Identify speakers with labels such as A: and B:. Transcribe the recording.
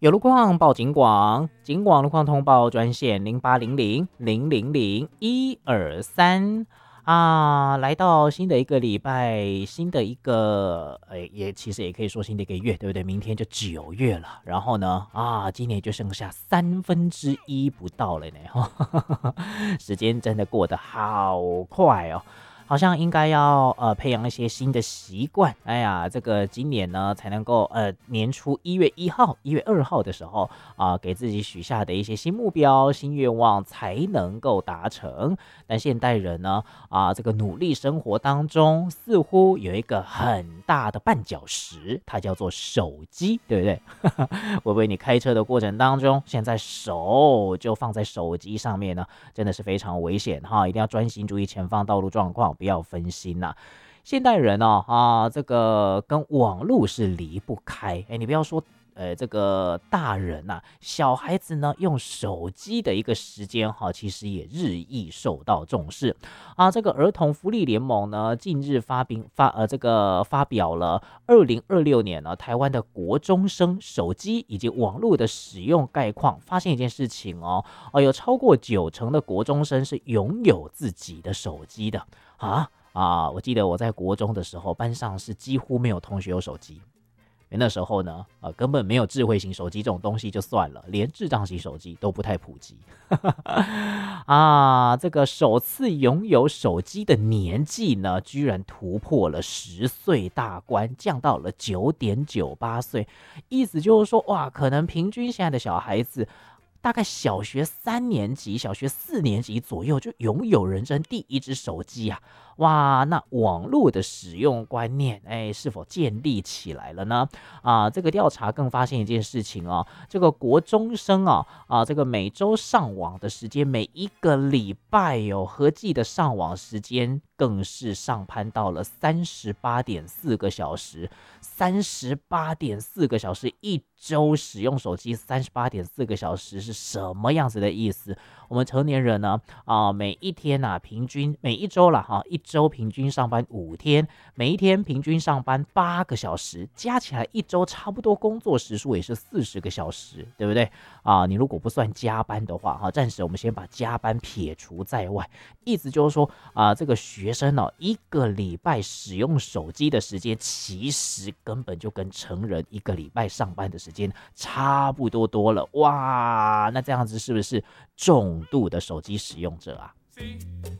A: 有路况报警广，警广路况通报专线0800-000-123啊。来到新的一个礼拜，新的一个也其实也可以说新的一个月，对不对？明天就9月了，然后呢今年就剩下1/3不到了呢，时间真的过得好快哦。好像应该要培养一些新的习惯，哎呀，这个今年呢才能够年初1月1号、1月2号的时候给自己许下的一些新目标、新愿望才能够达成。但现代人呢这个努力生活当中，似乎有一个很大的绊脚石，它叫做手机，对不对？会不会你开车的过程当中，现在手就放在手机上面呢？真的是非常危险哈，一定要专心注意前方道路状况，不要分心呐。现代人这个跟网络是离不开，你不要说这个大人小孩子呢用手机的一个时间其实也日益受到重视这个儿童福利联盟呢近日发表了2026年呢台湾的国中生手机以及网络的使用概况，发现一件事情有超过90%的国中生是拥有自己的手机的我记得我在国中的时候，班上是几乎没有同学有手机。那时候呢，根本没有智慧型手机这种东西就算了，连智障型手机都不太普及。这个首次拥有手机的年纪呢，居然突破了10岁大关，降到了9.98岁。意思就是说，哇，可能平均现在的小孩子，大概小学3年级、小学4年级左右就拥有人生第一只手机啊！哇，那网络的使用观念，是否建立起来了呢？这个调查更发现一件事情这个国中生这个每周上网的时间，每一个礼拜合计的上网时间更是上攀到了38.4个小时，38.4个小时，一周使用手机38.4个小时是什么样子的意思？我们成年人呢每一天平均每一周一周平均上班5天，每一天平均上班8个小时，加起来一周差不多工作时数也是40个小时，对不对你如果不算加班的话暂时我们先把加班撇除在外，意思就是说这个学生一个礼拜使用手机的时间，其实根本就跟成人一个礼拜上班的时间差不多了。哇，那这样子是不是重度的手机使用者啊？